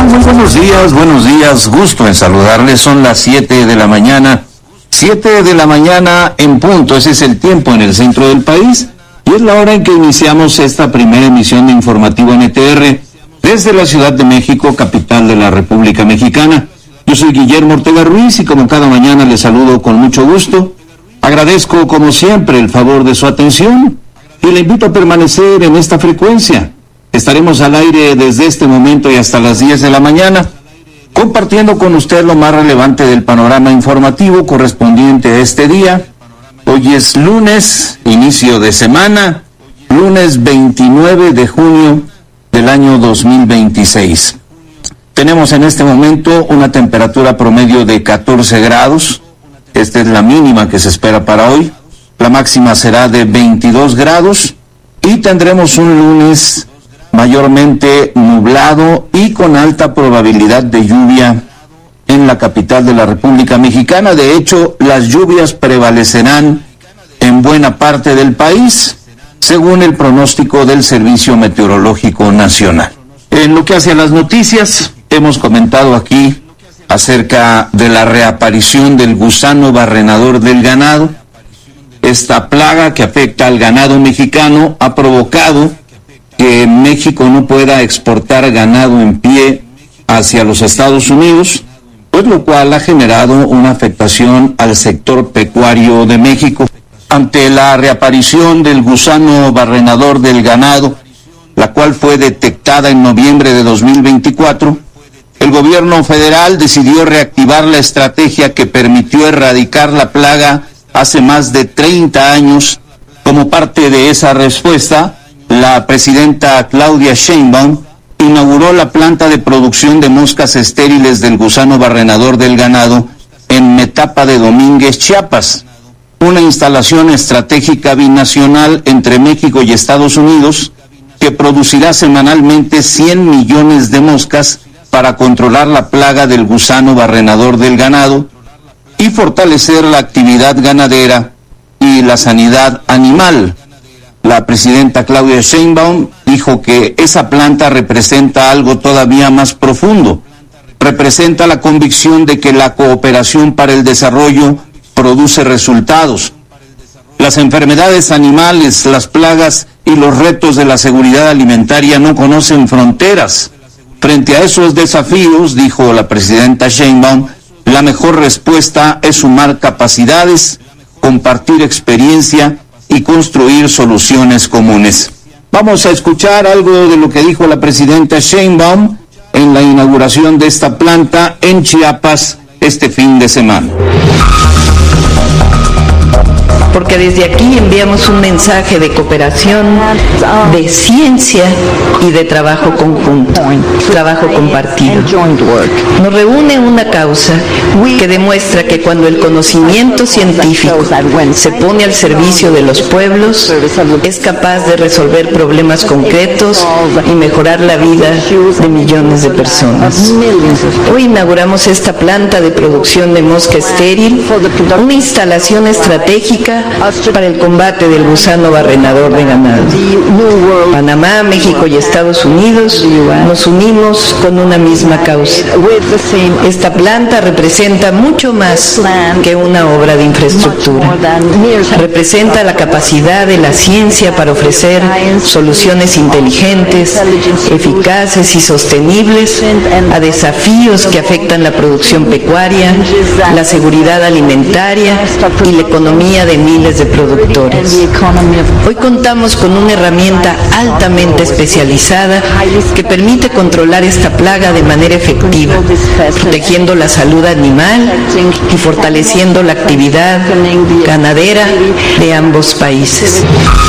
Muy buenos días, gusto en saludarles. Son las 7 de la mañana en punto. Ese es el tiempo en el centro del país y es la hora en que iniciamos esta primera emisión de Informativo NTR desde la Ciudad de México, capital de la República Mexicana. Yo soy Guillermo Ortega Ruiz y como cada mañana les saludo con mucho gusto. Agradezco como siempre el favor de su atención y le invito a permanecer en esta frecuencia. Estaremos al aire desde este momento y hasta las 10 de la mañana, compartiendo con usted lo más relevante del panorama informativo correspondiente a este día. Hoy es lunes, inicio de semana, lunes 29 de junio del año 2026. Tenemos en este momento una temperatura promedio de 14 grados. Esta es la mínima que se espera para hoy. La máxima será de 22 grados y tendremos un lunes mayormente nublado y con alta probabilidad de lluvia en la capital de la República Mexicana. De hecho, las lluvias prevalecerán en buena parte del país, según el pronóstico del Servicio Meteorológico Nacional. En lo que hace a las noticias, hemos comentado aquí acerca de la reaparición del gusano barrenador del ganado. Esta plaga que afecta al ganado mexicano ha provocado que México no pueda exportar ganado en pie hacia los Estados Unidos, pues lo cual ha generado una afectación al sector pecuario de México. Ante la reaparición del gusano barrenador del ganado, la cual fue detectada en noviembre de 2024, el gobierno federal decidió reactivar la estrategia que permitió erradicar la plaga hace más de 30 años. Como parte de esa respuesta, la presidenta Claudia Sheinbaum inauguró la planta de producción de moscas estériles del gusano barrenador del ganado en Metapa de Domínguez, Chiapas, una instalación estratégica binacional entre México y Estados Unidos que producirá semanalmente 100 millones de moscas para controlar la plaga del gusano barrenador del ganado y fortalecer la actividad ganadera y la sanidad animal. La presidenta Claudia Sheinbaum dijo que esa planta representa algo todavía más profundo. Representa la convicción de que la cooperación para el desarrollo produce resultados. Las enfermedades animales, las plagas y los retos de la seguridad alimentaria no conocen fronteras. Frente a esos desafíos, dijo la presidenta Sheinbaum, la mejor respuesta es sumar capacidades, compartir experiencia y construir soluciones comunes. Vamos a escuchar algo de lo que dijo la presidenta Sheinbaum en la inauguración de esta planta en Chiapas este fin de semana. Porque desde aquí enviamos un mensaje de cooperación, de ciencia y de trabajo conjunto, trabajo compartido. Nos reúne una causa que demuestra que cuando el conocimiento científico se pone al servicio de los pueblos, es capaz de resolver problemas concretos y mejorar la vida de millones de personas. Hoy inauguramos esta planta de producción de mosca estéril, una instalación estratégica para el combate del gusano barrenador de ganado. Panamá, México y Estados Unidos nos unimos con una misma causa. Esta planta representa mucho más que una obra de infraestructura. Representa la capacidad de la ciencia para ofrecer soluciones inteligentes, eficaces y sostenibles a desafíos que afectan la producción pecuaria, la seguridad alimentaria y la economía de miles de productores. Hoy contamos con una herramienta altamente especializada que permite controlar esta plaga de manera efectiva, protegiendo la salud animal y fortaleciendo la actividad ganadera de ambos países.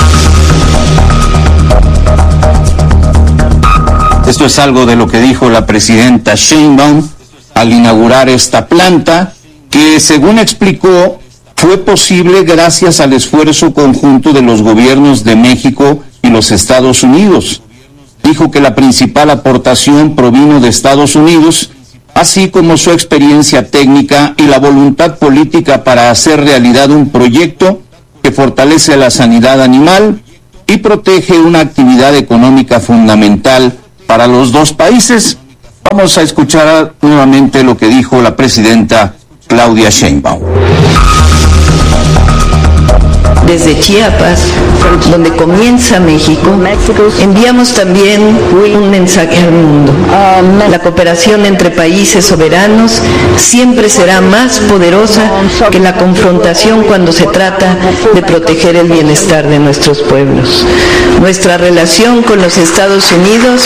Esto es algo de lo que dijo la presidenta Sheinbaum al inaugurar esta planta, que según explicó, fue posible gracias al esfuerzo conjunto de los gobiernos de México y los Estados Unidos. Dijo que la principal aportación provino de Estados Unidos, así como su experiencia técnica y la voluntad política para hacer realidad un proyecto que fortalece la sanidad animal y protege una actividad económica fundamental para los dos países. Vamos a escuchar nuevamente lo que dijo la presidenta Claudia Sheinbaum. Desde Chiapas, donde comienza México, enviamos también un mensaje al mundo. La cooperación entre países soberanos siempre será más poderosa que la confrontación cuando se trata de proteger el bienestar de nuestros pueblos. Nuestra relación con los Estados Unidos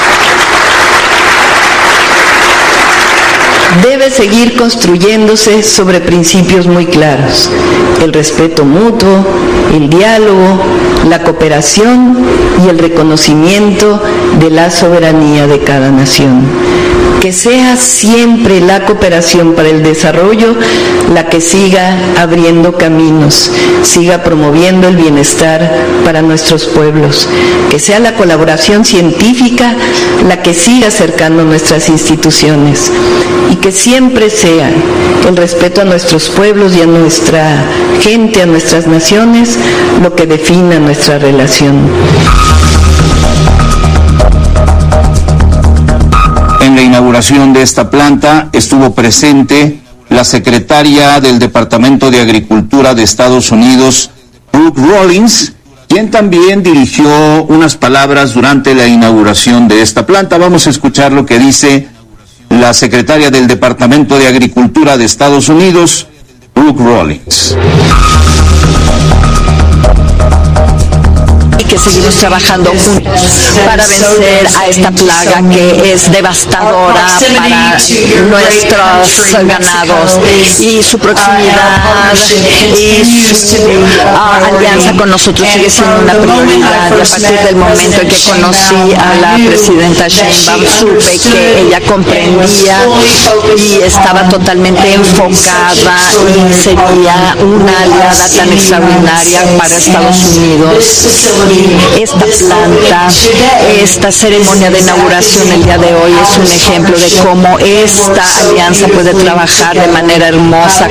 debe seguir construyéndose sobre principios muy claros: el respeto mutuo, el diálogo, la cooperación y el reconocimiento de la soberanía de cada nación. Que sea siempre la cooperación para el desarrollo la que siga abriendo caminos, siga promoviendo el bienestar para nuestros pueblos. Que sea la colaboración científica la que siga acercando nuestras instituciones. Y que siempre sea el respeto a nuestros pueblos y a nuestra gente, a nuestras naciones, lo que defina nuestra relación. En la inauguración de esta planta estuvo presente la secretaria del Departamento de Agricultura de Estados Unidos, Brooke Rollins, quien también dirigió unas palabras durante la inauguración de esta planta. Vamos a escuchar lo que dice la secretaria del Departamento de Agricultura de Estados Unidos, Brooke Rollins. Y que seguimos trabajando juntos para vencer a esta plaga que es devastadora para nuestros ganados, y su proximidad y su alianza con nosotros sigue siendo una prioridad. Y a partir del momento en que conocí a la presidenta Sheinbaum, supe que ella comprendía y estaba totalmente enfocada y sería una aliada tan extraordinaria para Estados Unidos. Esta planta, esta ceremonia de inauguración el día de hoy es un ejemplo de cómo esta alianza puede trabajar de manera hermosa.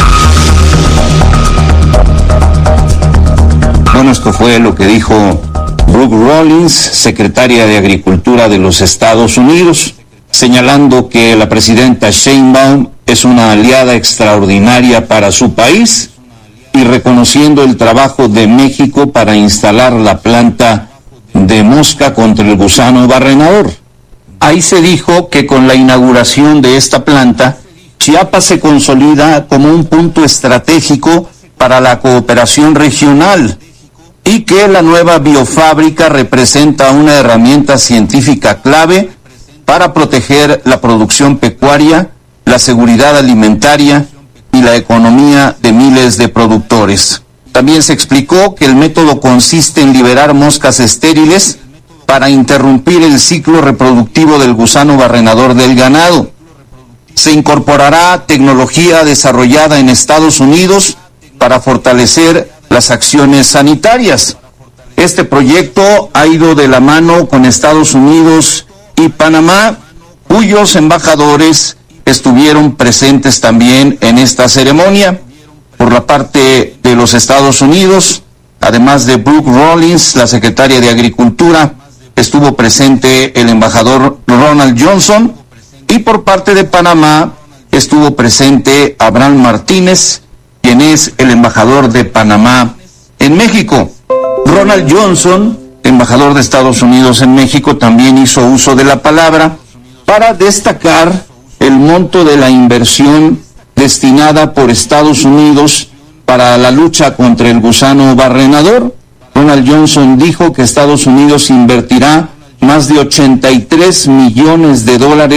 Bueno, esto fue lo que dijo Brooke Rollins, secretaria de Agricultura de los Estados Unidos, señalando que la presidenta Sheinbaum es una aliada extraordinaria para su país y reconociendo el trabajo de México para instalar la planta de mosca contra el gusano barrenador. Ahí se dijo que con la inauguración de esta planta, Chiapas se consolida como un punto estratégico para la cooperación regional y que la nueva biofábrica representa una herramienta científica clave para proteger la producción pecuaria, la seguridad alimentaria y la economía de miles de productores. También se explicó que el método consiste en liberar moscas estériles para interrumpir el ciclo reproductivo del gusano barrenador del ganado. Se incorporará tecnología desarrollada en Estados Unidos para fortalecer las acciones sanitarias. Este proyecto ha ido de la mano con Estados Unidos y Panamá, cuyos embajadores estuvieron presentes también en esta ceremonia. Por la parte de los Estados Unidos, además de Brooke Rollins, la secretaria de Agricultura, estuvo presente el embajador Ronald Johnson, y por parte de Panamá estuvo presente Abraham Martínez, quien es el embajador de Panamá en México. Ronald Johnson, embajador de Estados Unidos en México, también hizo uso de la palabra para destacar el monto de la inversión destinada por Estados Unidos para la lucha contra el gusano barrenador. Ronald Johnson dijo que Estados Unidos invertirá más de $83 millones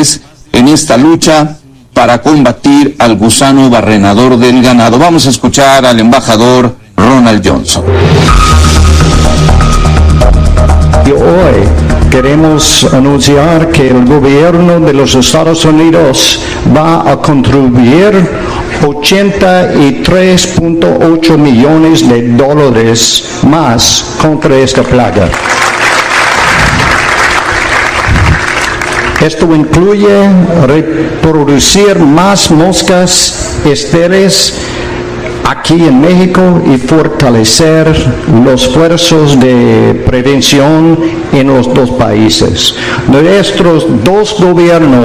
en esta lucha para combatir al gusano barrenador del ganado. Vamos a escuchar al embajador Ronald Johnson. Y hoy queremos anunciar que el gobierno de los Estados Unidos va a contribuir $83.8 millones más contra esta plaga. Esto incluye reproducir más moscas estériles aquí en México y fortalecer los esfuerzos de prevención en los dos países. Nuestros dos gobiernos